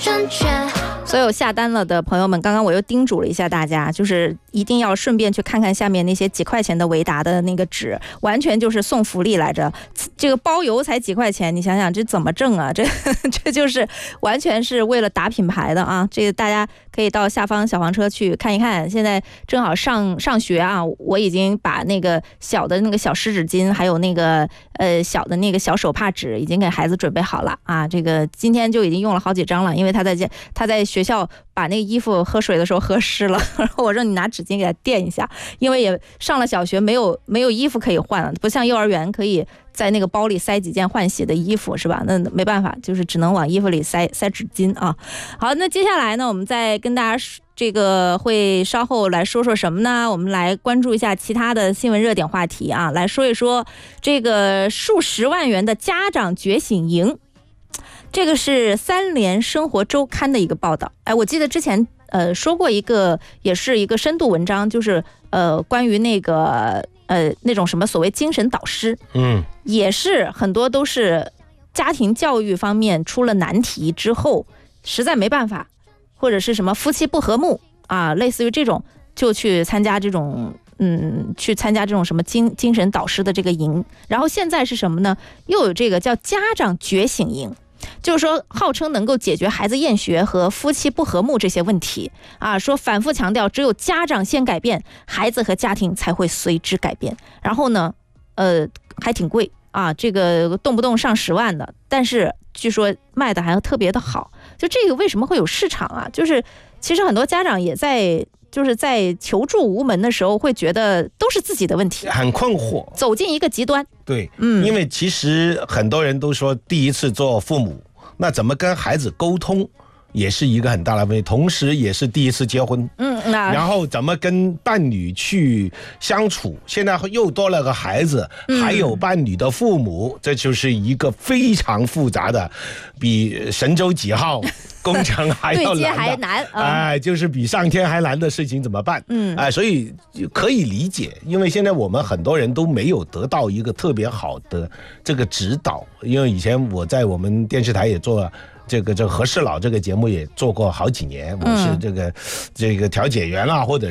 正确。 所有下单了的朋友们，刚刚我又叮嘱了一下大家，就是一定要顺便去看看下面那些几块钱的维达的那个纸，完全就是送福利来着。这个包邮才几块钱，你想想这怎么挣啊？这就是完全是为了打品牌的啊！这个大家可以到下方小黄车去看一看。现在正好上学啊，我已经把那个小的那个小湿纸巾，还有那个小的那个小手帕纸，已经给孩子准备好了啊。这个今天就已经用了好几张了，因为他在学校把那个衣服喝水的时候喝湿了，然后我让你拿纸巾给他垫一下，因为也上了小学，没有衣服可以换了，不像幼儿园可以在那个包里塞几件换洗的衣服，是吧？那没办法，就是只能往衣服里塞纸巾啊。好，那接下来呢，我们再跟大家这个会稍后来说说什么呢？我们来关注一下其他的新闻热点话题啊，来说一说这个数十万元的家长觉醒营。这个是三联生活周刊的一个报道。我记得之前说过一个，也是一个深度文章，就是关于那个那种什么所谓精神导师，也是很多都是家庭教育方面出了难题之后，实在没办法，或者是什么夫妻不和睦啊，类似于这种，就去参加这种什么精神导师的这个营。然后现在是什么呢？又有这个叫家长觉醒营。就是说号称能够解决孩子厌学和夫妻不和睦这些问题啊，说反复强调只有家长先改变，孩子和家庭才会随之改变。然后呢还挺贵啊，这个动不动上10万的，但是据说卖的还特别的好。就这个为什么会有市场啊？就是其实很多家长也在求助无门的时候，会觉得都是自己的问题， 很困惑， 走进一个极端。 对，因为其实很多人都说第一次做父母，那怎么跟孩子沟通也是一个很大的问题，同时也是第一次结婚，然后怎么跟伴侣去相处，现在又多了个孩子，还有伴侣的父母，这就是一个非常复杂的，比神舟几号工程还要难的，对接还难，就是比上天还难的事情怎么办？所以可以理解，因为现在我们很多人都没有得到一个特别好的这个指导，因为以前我在我们电视台也做了这个和事佬这个节目也做过好几年，我是这个调解员啦，或者